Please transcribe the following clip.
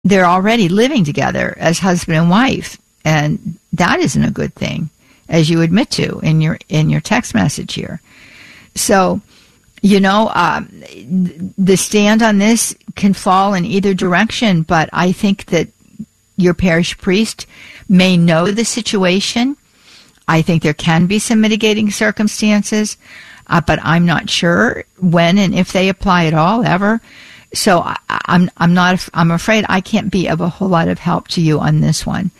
they're already living together as husband and wife, and that isn't a good thing, as you admit to in your text message here. So, the stand on this can fall in either direction, but I think that your parish priest may know the situation. I think there can be some mitigating circumstances, but I'm not sure when and if they apply at all, ever. So I'm afraid I can't be of a whole lot of help to you on this one.